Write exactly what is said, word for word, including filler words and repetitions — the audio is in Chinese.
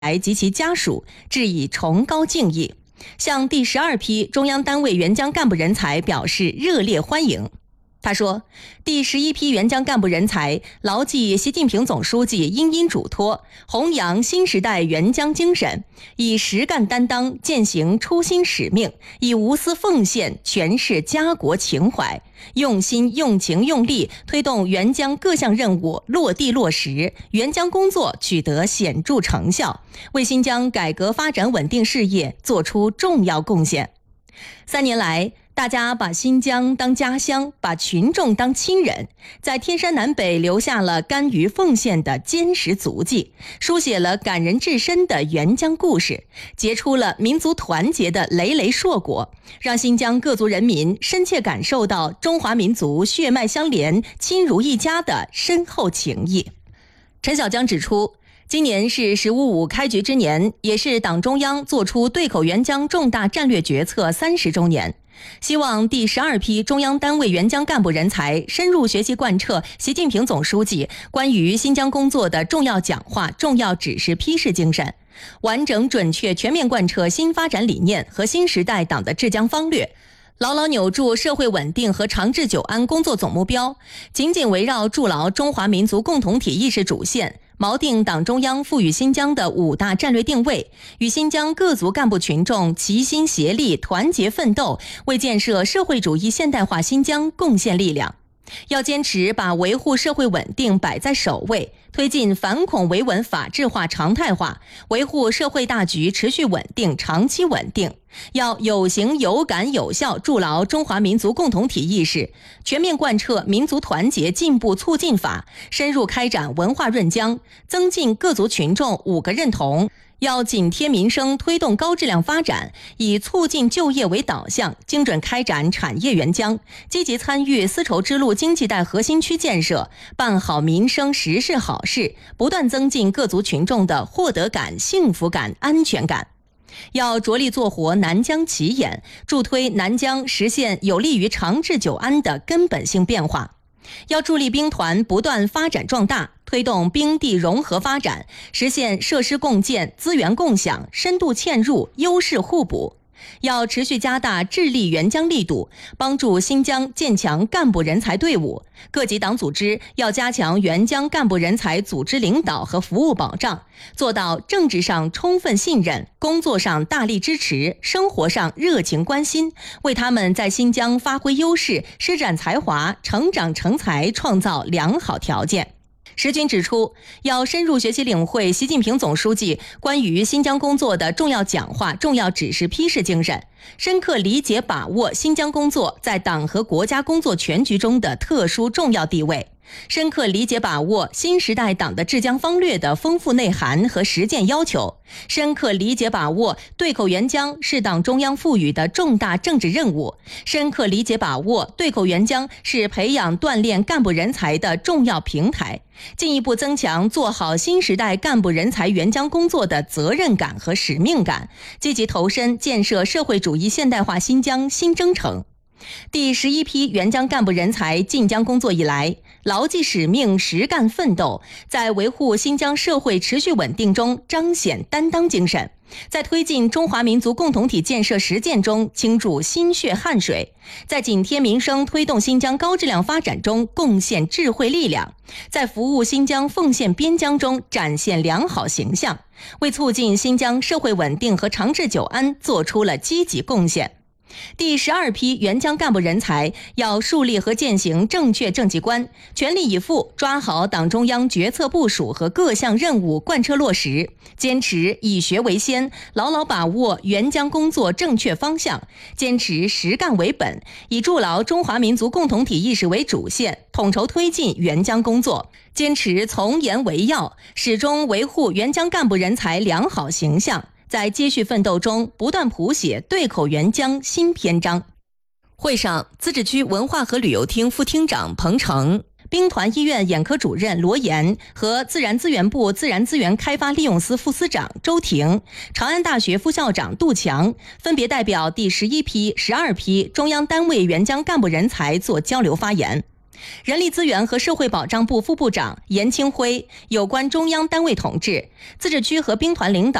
及其家属致以崇高敬意，向第十二批中央单位援疆干部人才表示热烈欢迎。他说，第十一批援疆干部人才牢记习近平总书记殷殷嘱托，弘扬新时代援疆精神，以实干担当践行初心使命，以无私奉献诠释家国情怀，用心用情用力推动援疆各项任务落地落实，援疆工作取得显著成效，为新疆改革发展稳定事业作出重要贡献。三年来，大家把新疆当家乡，把群众当亲人，在天山南北留下了甘于奉献的坚实足迹，书写了感人至深的援疆故事，结出了民族团结的累累硕果，让新疆各族人民深切感受到中华民族血脉相连、亲如一家的深厚情谊。陈小江指出，今年是“十五五”开局之年，也是党中央作出对口援疆重大战略决策三十周年。希望第十二批中央单位援疆干部人才深入学习贯彻习近平总书记关于新疆工作的重要讲话、重要指示批示精神，完整准确全面贯彻新发展理念和新时代党的治疆方略，牢牢扭住社会稳定和长治久安工作总目标，紧紧围绕筑牢中华民族共同体意识主线，锚定党中央赋予新疆的五大战略定位，与新疆各族干部群众齐心协力、团结奋斗，为建设社会主义现代化新疆贡献力量。要坚持把维护社会稳定摆在首位，推进反恐维稳法治化常态化，维护社会大局持续稳定、长期稳定。要有形有感有效筑牢中华民族共同体意识，全面贯彻民族团结进步促进法，深入开展文化润疆，增进各族群众五个认同。要紧贴民生，推动高质量发展，以促进就业为导向，精准开展产业援疆，积极参与丝绸之路经济带核心区建设，办好民生实事好事，不断增进各族群众的获得感、幸福感、安全感。要着力做活南疆起眼，助推南疆实现有利于长治久安的根本性变化。要助力兵团不断发展壮大，推动兵地融合发展，实现设施共建、资源共享、深度嵌入、优势互补。要持续加大致力援疆力度，帮助新疆建强干部人才队伍。各级党组织要加强援疆干部人才组织领导和服务保障，做到政治上充分信任，工作上大力支持，生活上热情关心，为他们在新疆发挥优势、施展才华、成长成才创造良好条件。时军指出，要深入学习领会习近平总书记关于新疆工作的重要讲话、重要指示批示精神，深刻理解把握新疆工作在党和国家工作全局中的特殊重要地位，深刻理解把握新时代党的治疆方略的丰富内涵和实践要求，深刻理解把握对口援疆是党中央赋予的重大政治任务，深刻理解把握对口援疆是培养锻炼干部人才的重要平台，进一步增强做好新时代干部人才援疆工作的责任感和使命感，积极投身建设社会主义现代化新疆新征程。第十一批援疆干部人才进疆工作以来，牢记使命，实干奋斗，在维护新疆社会持续稳定中彰显担当精神，在推进中华民族共同体建设实践中倾注心血汗水，在紧贴民生推动新疆高质量发展中贡献智慧力量，在服务新疆奉献边疆中展现良好形象，为促进新疆社会稳定和长治久安做出了积极贡献。第十二批援疆干部人才要树立和践行正确政绩观，全力以赴抓好党中央决策部署和各项任务贯彻落实，坚持以学为先，牢牢把握援疆工作正确方向，坚持实干为本，以筑牢中华民族共同体意识为主线，统筹推进援疆工作，坚持从严为要，始终维护援疆干部人才良好形象，在接续奋斗中不断谱写对口援疆新篇章。会上，自治区文化和旅游厅副厅长彭程、兵团医院眼科主任罗岩和自然资源部自然资源开发利用司副司长周婷、长安大学副校长杜强分别代表第十一批、十二批中央单位援疆干部人才做交流发言。 人力资源和社会保障部副部长严清辉有关中央单位同志、自治区和兵团领导